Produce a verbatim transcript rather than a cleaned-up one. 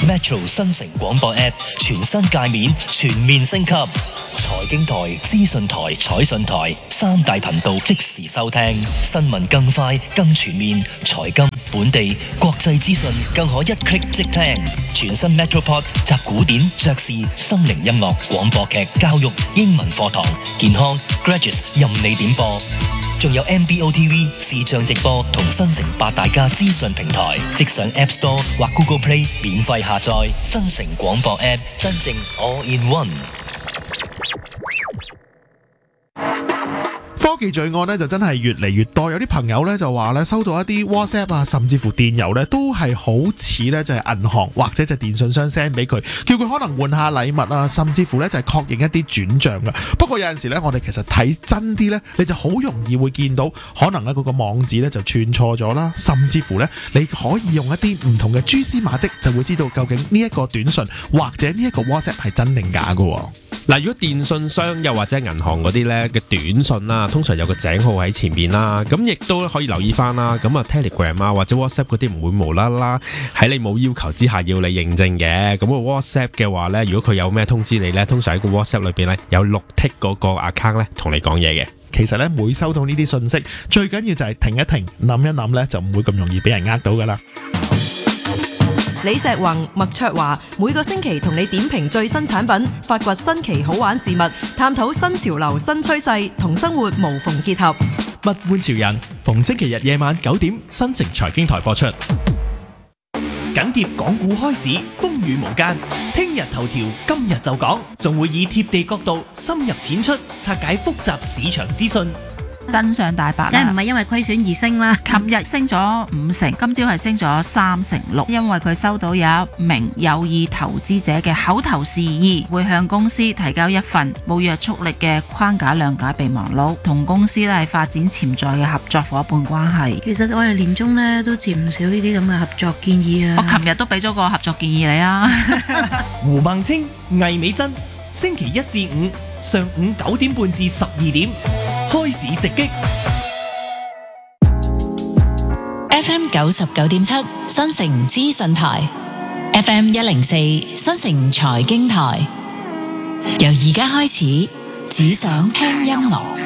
Metro 新城廣播 App 全新界面全面升級，財經台、資訊台、彩訊台三大頻道即時收聽，新聞更快更全面，財金、本地、國際資訊更可一 click 即聽。全新 Metropod 集古典、爵士、心靈音樂、廣播劇、教育、英文課堂、健康、Graduates 任你點播。仲有 M B O T V 視像直播同新城八大家資訊平台，即上 App Store 或 Google Play 免費下載新城廣播 App， 真正 All in One。 科技罪案咧就真係越嚟越多，有啲朋友咧就話咧收到一啲 WhatsApp 啊，甚至乎電郵咧都係好似咧就係銀行或者就電信商 send 俾佢，叫佢可能換下禮物啊，甚至乎咧就係確認一啲轉賬嘅。不過有陣時咧，我哋其實睇真啲咧，你就好容易會見到可能咧嗰個網址咧就串錯咗啦，甚至乎咧你可以用一啲唔同嘅蛛絲馬跡就會知道究竟呢一個短信或者呢一個 WhatsApp 係真定假嘅。 嗱，如果電信商又或者銀行嗰啲咧嘅短信啦，通常有個井號喺前面啦，咁亦都可以留意翻啦。咁啊 Telegram 啊或者 WhatsApp 嗰啲唔會無啦啦喺你冇要求之下要你認證嘅。咁個 WhatsApp 嘅話咧，如果佢有咩通知你咧，通常喺個 WhatsApp 裏邊咧有綠 tick 嗰個 account 咧同你講嘢嘅。 其實咧每收到呢啲信息，最緊要就係停一停，諗一諗咧，就唔會咁容易俾人呃到噶啦。 李石宏、麥卓華每個星期同你點評最新產品，發掘新奇好玩事物，探討新潮流新趨勢，同生活無縫結合。 物玩潮人，逢星期日夜晚九點，新城財經台播出。緊貼港股開市，風雨無間。聽日頭條，今日就講，仲會以貼地角度深入淺出，拆解複雜市場資訊。 真相大白啦， 梗係唔係因為虧損而升啦。 琴日升咗五成，今朝係升咗三成六，因為佢收到有一名有意投資者嘅口頭示意，會向公司提交一份冇約束力嘅框架諒解備忘錄，同公司咧係發展潛在嘅合作夥伴關係。 其實我哋年中咧都接唔少呢啲咁嘅合作建議啊。 我琴日都俾咗個合作建議你啊。 胡孟青、魏美珍，星期一至五上午九點半至十二點。開市直擊 F M 九十九點七新城資訊台 F M 一零四新城財經台，由而家開始只想聽音樂。